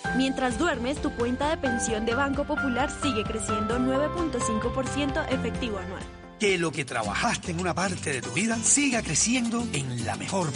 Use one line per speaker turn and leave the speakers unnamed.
Mientras duermes, tu cuenta de pensión de Banco Popular sigue creciendo 9.5% efectivo anual.
Que lo que trabajaste en una parte de tu vida siga creciendo en la mejor